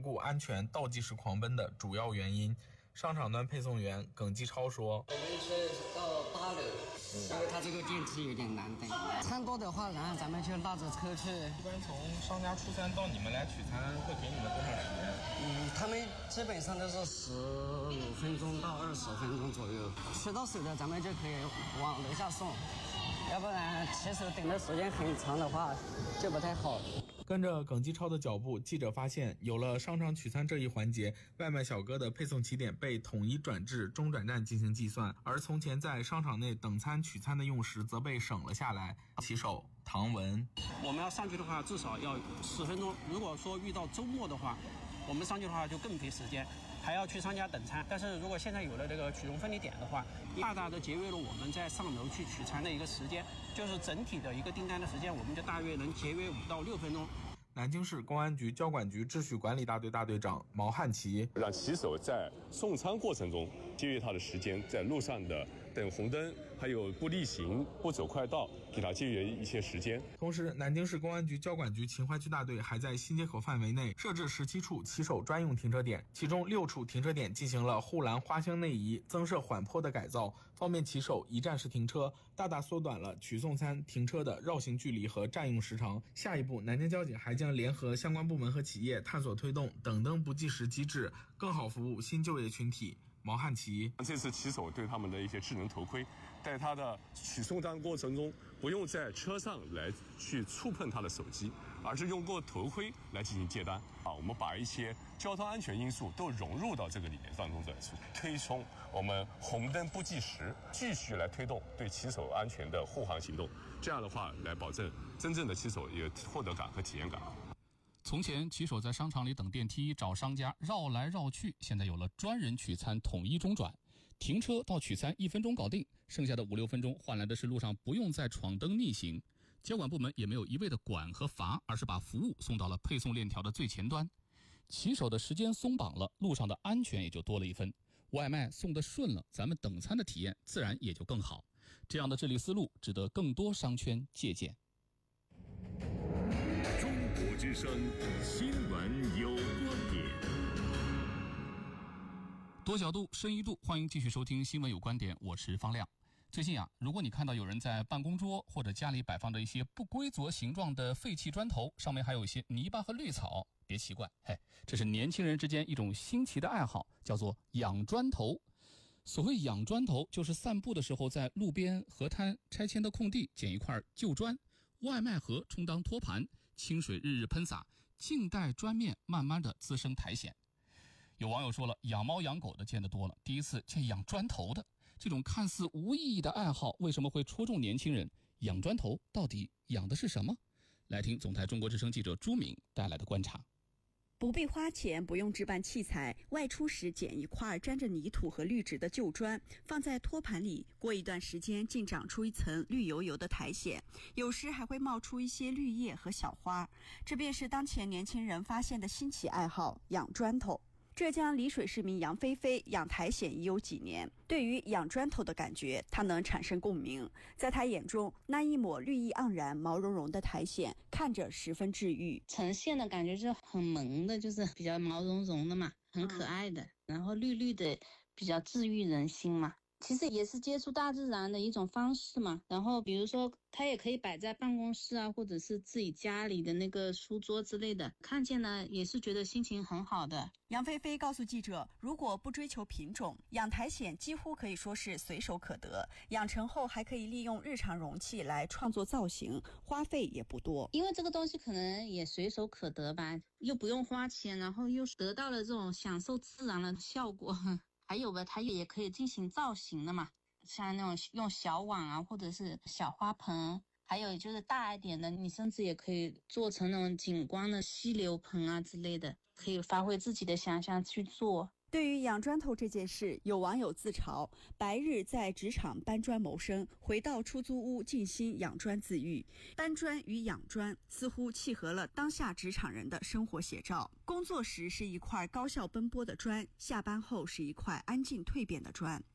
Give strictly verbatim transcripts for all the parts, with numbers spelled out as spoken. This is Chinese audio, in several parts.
顾安全倒计时狂奔的主要原因。商场端配送员耿继超说：“ 我们是到八楼，因为它这个电梯有点难等。餐多的话，然后咱们就拉着车去。 一般从商家出餐到你们来取餐，会给你们多长时间？ 嗯，他们基本上都是十五分钟到二十分钟左右。取到手的，咱们就可以往楼下送。要不然骑手等的时间很长的话，就不太好。” 跟着耿继超的脚步，记者发现，有了商场取餐这一环节，外卖小哥的配送起点被统一转至中转站进行计算，而从前在商场内等餐取餐的用时则被省了下来。骑手唐文： 我们要上去的话，至少要十分钟。如果说遇到周末的话，我们上去的话就更费时间，还要去商家等餐。但是如果现在有了这个取用分离点的话，大大的节约了我们在上楼去取餐的一个时间，就是整体的一个订单的时间，我们就大约能节约五到六分钟。 南京市公安局交管局秩序管理大队大队长毛汉奇： 让骑手在送餐过程中节约他的时间，在路上的等红灯，还有不逆行、不走快道，给他节约一些时间。 同时，南京市公安局交管局秦淮区大队还在新街口范围内设置十七处骑手专用停车点，其中六处停车点进行了护栏花箱内移、增设缓坡的改造，方便骑手一站式停车，大大缩短了取送餐停车的绕行距离和占用时长。下一步，南京交警还将联合相关部门和企业探索推动等灯不计时机制，更好服务新就业群体。毛汉奇： 这次骑手对他们的一些智能头盔，在他的取送单过程中，不用在车上来去触碰他的手机，而是用过头盔来进行接单。啊，我们把一些交通安全因素都融入到这个理念当中的，推崇我们红灯不计时，继续来推动对骑手安全的护航行动。这样的话，来保证真正的骑手有获得感和体验感。 从前骑手在商场里等电梯找商家绕来绕去，现在有了专人取餐统一中转，停车到取餐一分钟搞定，剩下的五六分钟换来的是路上不用再闯灯逆行。交管部门也没有一味的管和罚，而是把服务送到了配送链条的最前端。骑手的时间松绑了，路上的安全也就多了一分，外卖送得顺了，咱们等餐的体验自然也就更好。这样的治理思路值得更多商圈借鉴。 之声新闻有观点， 多角度深一度，欢迎继续收听新闻有观点，我是方亮。最近啊，如果你看到有人在办公桌或者家里摆放着一些不规则形状的废弃砖头，上面还有一些泥巴和绿草，别奇怪，嘿，这是年轻人之间一种新奇的爱好，叫做养砖头。所谓养砖头，就是散步的时候在路边、河滩、拆迁的空地捡一块旧砖，外卖盒充当托盘，清水日日喷洒，静待砖面慢慢的滋生苔藓。有网友说了，养猫养狗的见得多了，第一次见养砖头的。这种看似无意义的爱好为什么会戳中年轻人？养砖头到底养的是什么？来听总台中国之声记者朱敏带来的观察。 不必花钱，不用置办器材，外出时捡一块沾着泥土和绿植的旧砖，放在托盘里，过一段时间竟长出一层绿油油的苔藓，有时还会冒出一些绿叶和小花。这便是当前年轻人发现的新奇爱好——养砖头。浙江丽水市民杨菲菲养苔藓已有几年，对于养砖头的感觉，她能产生共鸣。在她眼中，那一抹绿意盎然、毛茸茸的苔藓看着十分治愈， 呈现的感觉就是很萌的，就是比较毛茸茸的嘛，很可爱的，然后绿绿的，比较治愈人心嘛。其实也是接触大自然的一种方式嘛。然后比如说它也可以摆在办公室啊，或者是自己家里的那个书桌之类的，看见了也是觉得心情很好的。 杨菲菲告诉记者，如果不追求品种，养苔藓几乎可以说是随手可得，养成后还可以利用日常容器来创作造型，花费也不多。 因为这个东西可能也随手可得吧，又不用花钱，然后又得到了这种享受自然的效果。还有吧，它也可以进行造型的嘛，像那种用小碗啊，或者是小花盆，还有就是大一点的，你甚至也可以做成那种景观的溪流盆啊之类的，可以发挥自己的想象去做。 对于养砖头这件事，有网友自嘲，白日在职场搬砖谋生，回到出租屋静心养砖自愈。搬砖与养砖似乎契合了当下职场人的生活写照。工作时是一块高效奔波的砖，下班后是一块安静蜕变的砖。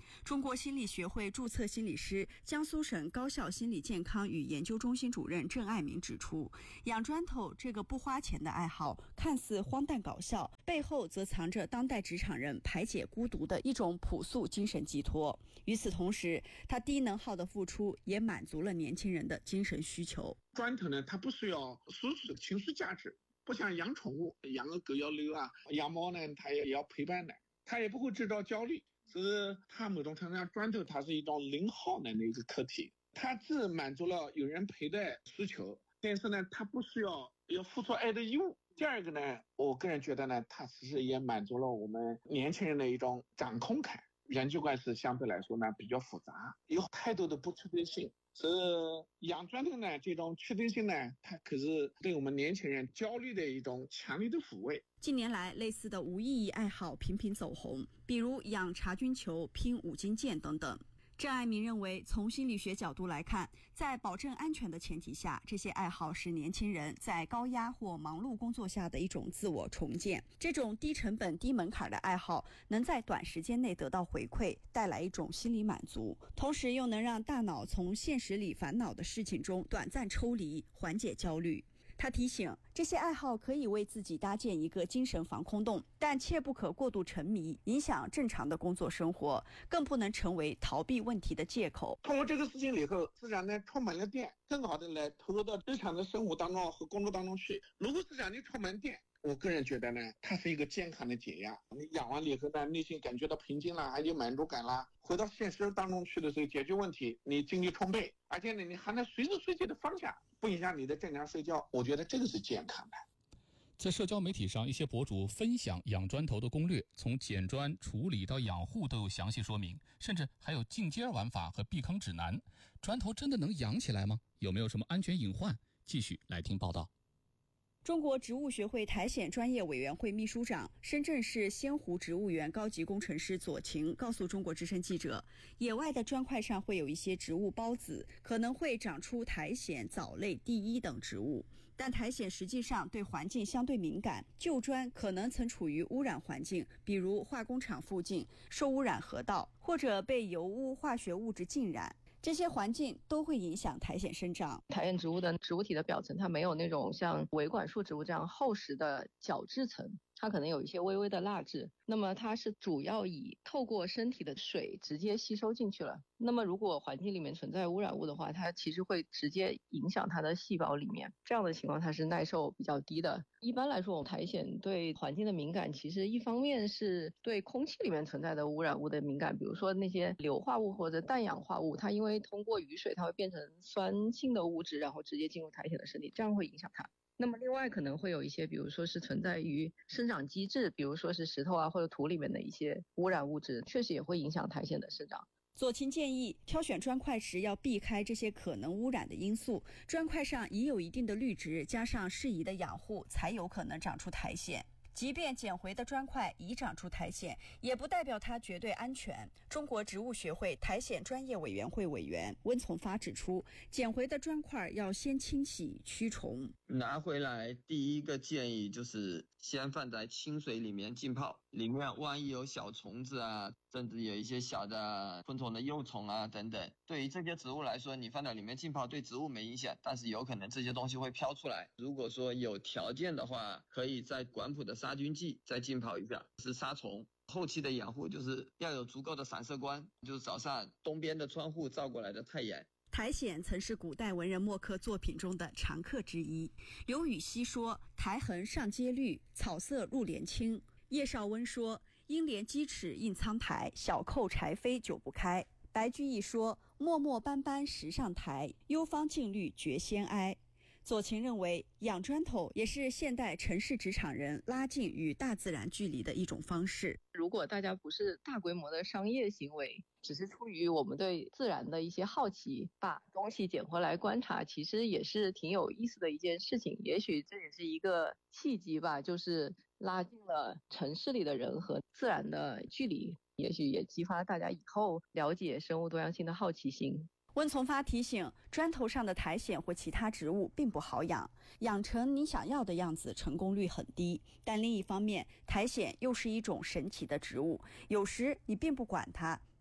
中国心理学会注册心理师、江苏省高校心理健康与研究中心主任郑爱民指出，养砖头这个不花钱的爱好看似荒诞搞笑，背后则藏着当代职场人排解孤独的一种朴素精神寄托。与此同时，他低能耗的付出也满足了年轻人的精神需求。 砖头呢，它不需要输出情绪价值，不像养宠物，养个狗要遛啊，养猫呢，它也要陪伴的，它也不会制造焦虑。只是它某种程度上，砖头它是一种零耗能的一个客体，它既满足了有人陪的需求，但是呢，它不需要要付出爱的义务。第二个呢，我个人觉得呢，它其实也满足了我们年轻人的一种掌控感。人际关系相对来说呢比较复杂，有太多的不确定性。所以养砖头呢，这种确定性呢，它可是对我们年轻人焦虑的一种强烈的抚慰。 近年来，类似的无意义爱好频频走红，比如养茶菌球、拼五金件等等。郑爱民认为，从心理学角度来看，在保证安全的前提下，这些爱好是年轻人在高压或忙碌工作下的一种自我重建。这种低成本、低门槛的爱好，能在短时间内得到回馈，带来一种心理满足，同时又能让大脑从现实里烦恼的事情中短暂抽离，缓解焦虑。他提醒，这些爱好可以为自己搭建一个精神防空洞，但切不可过度沉迷，影响正常的工作生活，更不能成为逃避问题的借口。 通过这个事情以后，自然呢充满了电，更好的来投入到日常的生活当中和工作当中去。如果是让你充满电，我个人觉得呢，它是一个健康的解压。你养完了以后呢，内心感觉到平静了，还有满足感啦。回到现实当中去的时候，解决问题，你精力充沛，而且呢，你还能随时随地的放下，不影响你的正常睡觉。我觉得这个是健康的。 在社交媒体上，一些博主分享养砖头的攻略，从捡砖、处理到养护都有详细说明，甚至还有进阶玩法和避坑指南。砖头真的能养起来吗？有没有什么安全隐患？继续来听报道。 中国植物学会苔藓专业委员会秘书长、深圳市仙湖植物园高级工程师左晴告诉中国之声记者，野外的砖块上会有一些植物孢子，可能会长出苔藓、藻类、地衣等植物。但苔藓实际上对环境相对敏感，旧砖可能曾处于污染环境，比如化工厂附近、受污染河道，或者被油污、化学物质浸染。这些环境都会影响苔藓生长。 苔藓植物的植物体的表层，它没有那种像维管束植物这样厚实的角质层，它可能有一些微微的蜡质。那么它是主要以透过身体的水直接吸收进去了。那么如果环境里面存在污染物的话，它其实会直接影响它的细胞里面。这样的情况它是耐受比较低的。一般来说，我们苔藓对环境的敏感，其实一方面是对空气里面存在的污染物的敏感，比如说那些硫化物或者氮氧化物，它因为通过雨水它会变成酸性的物质，然后直接进入苔藓的身体，这样会影响它。那么另外可能会有一些，比如说是存在于生长机制，比如说是石头啊或者土里面的一些污染物质，确实也会影响苔藓的生长。 左晴建议，挑选砖块时要避开这些可能污染的因素，砖块上已有一定的绿植，加上适宜的养护，才有可能长出苔藓。即便捡回的砖块已长出苔藓，也不代表它绝对安全。中国植物学会苔藓专业委员会委员温从发指出，捡回的砖块要先清洗驱虫。 拿回来第一个建议就是先放在清水里面浸泡，里面万一有小虫子啊，甚至有一些小的昆虫的幼虫啊等等，对于这些植物来说，你放在里面浸泡对植物没影响，但是有可能这些东西会飘出来。如果说有条件的话，可以在管谱的杀菌剂再浸泡一下，是杀虫。后期的养护就是要有足够的散射光，就是早上东边的窗户照过来的太阳。 苔藓曾是古代文人墨客作品中的常客之一。刘禹锡说：“苔痕上阶绿，草色入帘青。”叶绍温说：“应怜鸡齿印苍苔，小扣柴扉久不开。”白居易说：“漠漠斑斑石上苔，幽芳净绿觉先哀。”左晴认为，养砖头也是现代城市职场人拉近与大自然距离的一种方式。 如果大家不是大规模的商业行为，只是出于我们对自然的一些好奇，把东西捡回来观察，其实也是挺有意思的一件事情。也许这也是一个契机吧，就是拉近了城市里的人和自然的距离，也许也激发大家以后了解生物多样性的好奇心。 温从发提醒，砖头上的苔藓或其他植物并不好养，养成你想要的样子成功率很低。但另一方面，苔藓又是一种神奇的植物，有时你并不管它，它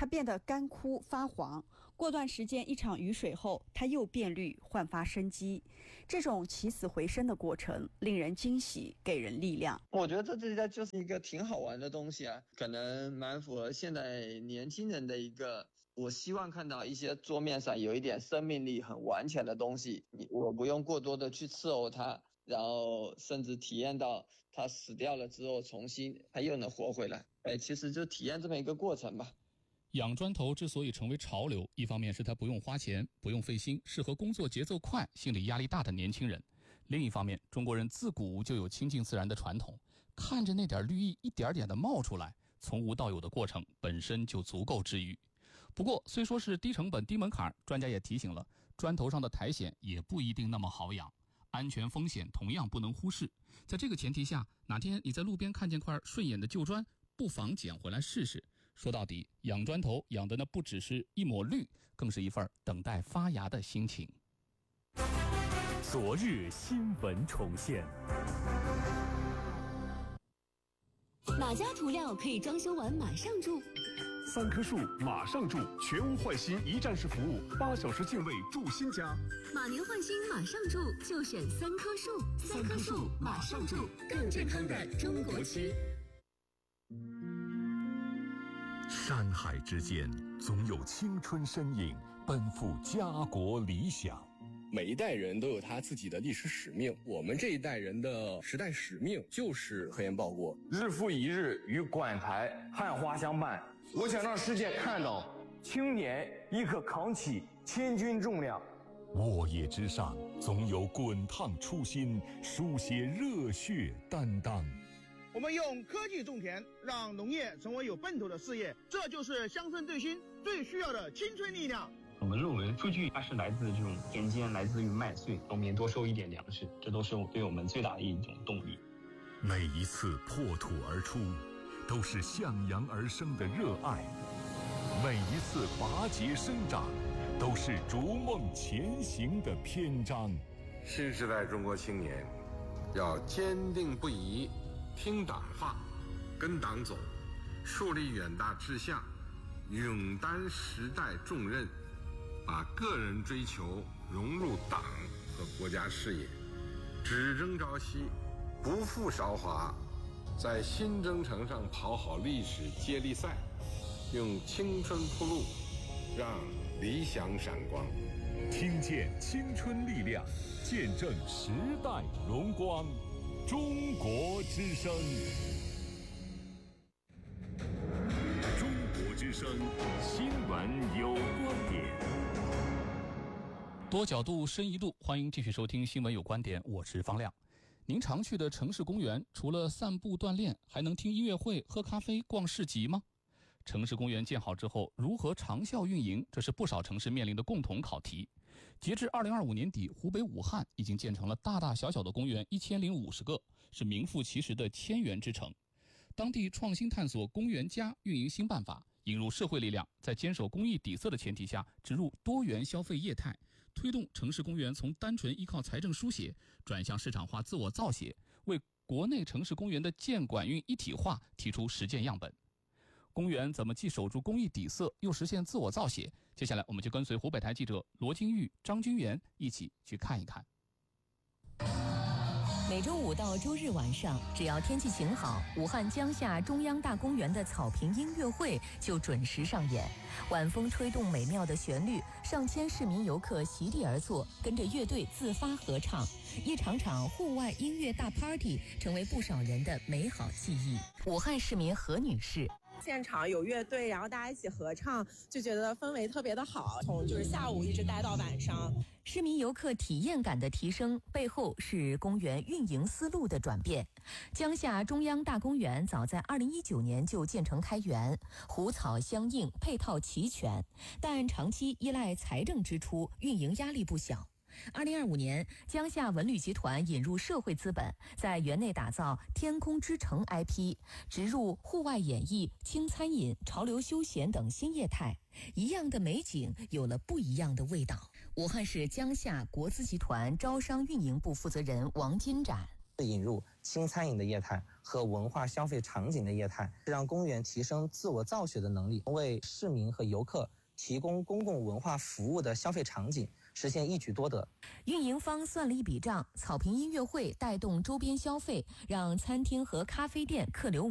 它变得干枯发黄，过段时间一场雨水后，它又变绿，焕发生机。这种起死回生的过程令人惊喜，给人力量。 我觉得这这就是一个挺好玩的东西啊，可能蛮符合现在年轻人的一个，我希望看到一些桌面上有一点生命力很完全的东西，我不用过多的去伺候它，然后甚至体验到它死掉了之后重新它又能活回来。哎，其实就体验这么一个过程吧。 养砖头之所以成为潮流，一方面是它不用花钱，不用费心，适合工作节奏快、心理压力大的年轻人；另一方面，中国人自古就有亲近自然的传统，看着那点绿意一点点的冒出来，从无到有的过程本身就足够治愈。不过，虽说是低成本、低门槛，专家也提醒了，砖头上的苔藓也不一定那么好养，安全风险同样不能忽视。在这个前提下，哪天你在路边看见块顺眼的旧砖，不妨捡回来试试。说到底，养砖头养的那不只是一抹绿，更是一份等待发芽的心情。 昨日新闻重现。 哪家涂料可以装修完马上住？ 三棵树马上住，全屋换新一站式服务，八小时净位住新家。 马年换新马上住，就选三棵树。三棵树马上住，更健康的中国吃。 山海之间，总有青春身影奔赴家国理想。 每一代人都有他自己的历史使命，我们这一代人的时代使命就是科研报国。 日复一日与馆台汉花相伴，我想让世界看到青年亦可扛起千钧重量。 沃野之上，总有滚烫初心，书写热血担当。 我们用科技种田，让农业成为有奔头的事业，这就是乡村振兴最需要的青春力量。 我们论文数据它是来自这种田间，来自于麦穗，农民多收一点粮食，这都是对我们最大的一种动力。 每一次破土而出，都是向阳而生的热爱；每一次拔节生长，都是逐梦前行的篇章。 新时代中国青年要坚定不移听党话，跟党走，树立远大志向，勇担时代重任，把个人追求融入党和国家事业，只争朝夕，不负韶华，在新征程上跑好历史接力赛，用青春铺路，让理想闪光。 听见青春力量，见证时代荣光。中国之声，中国之声，新闻有观点。 多角度，深一度，欢迎继续收听《新闻有观点》，我是方亮。您常去的城市公园，除了散步锻炼，还能听音乐会、喝咖啡、逛市集吗？城市公园建好之后，如何长效运营？这是不少城市面临的共同考题。截至二零二五年底，湖北武汉已经建成了大大小小的公园一千零五十个，是名副其实的千园之城。当地创新探索公园加运营新办法，引入社会力量，在坚守公益底色的前提下，植入多元消费业态，推动城市公园从单纯依靠财政书写转向市场化自我造血，为国内城市公园的建管运一体化提出实践样本。公园怎么既守住公益底色，又实现自我造血？接下来我们就跟随湖北台记者罗金玉、张君元一起去看一看。 每周五到周日晚上，只要天气晴好，武汉江夏中央大公园的草坪音乐会就准时上演。晚风吹动美妙的旋律，上千市民游客席地而坐，跟着乐队自发合唱，一场场户外音乐大 party 成为不少人的美好记忆。武汉市民何女士。 现场有乐队，然后大家一起合唱，就觉得氛围特别的好，从就是下午一直待到晚上。 市民游客体验感的提升背后是公园运营思路的转变。江夏中央大公园早在二零一九年就建成开园，湖草相应，配套齐全，但长期依赖财政支出，运营压力不小。二零二五年，江夏文旅集团引入社会资本，在园内打造天空之城 I P， 植入户外演艺、轻餐饮、潮流休闲等新业态，一样的美景有了不一样的味道。武汉市江夏国资集团招商运营部负责人王金展。 引入轻餐饮的业态和文化消费场景的业态，让公园提升自我造血的能力，为市民和游客提供公共文化服务的消费场景，实现一举多得。 运营方算了一笔账，草坪音乐会带动周边消费，让餐厅和咖啡店客流